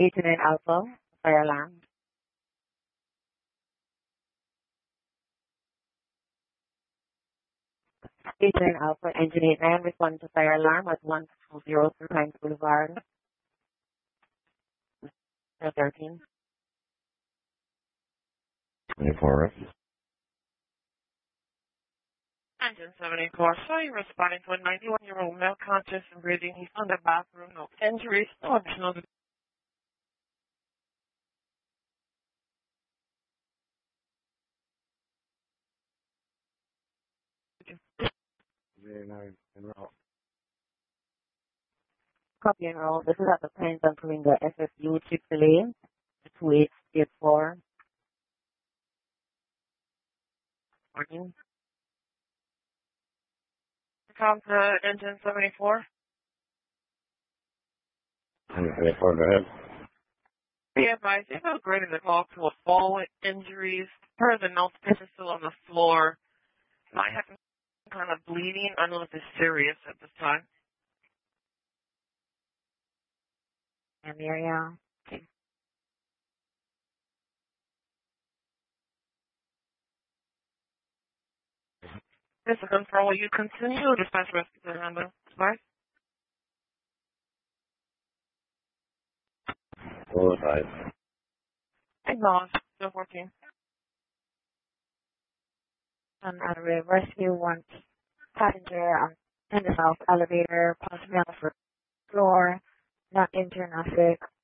89 Alpha, fire alarm. 89 Alpha, engine 89, respond to fire alarm at 1203 Pines Boulevard, 13. 24. Engine 74, so you're responding to a 91-year-old male conscious and breathing. He's on the bathroom, no injuries, no additional. 09 en route. Copy and roll. This is at the Pines and Coringa FFU Chick-fil-A, 2884. Morning. Come to engine 74. Engine 74, go ahead. Be advised, if upgrading the call to a fall with injuries, per the notes, patient still on the floor. Might have some kind of bleeding. I don't know if it's serious at this time. And area. Okay. This is control. Will you continue? Dispatch rescue to the ambulance. Bye. Full advice. Acknowledge. Still 14. And rescue one passenger in the south elevator, possibly on the first floor, not injured, not sick.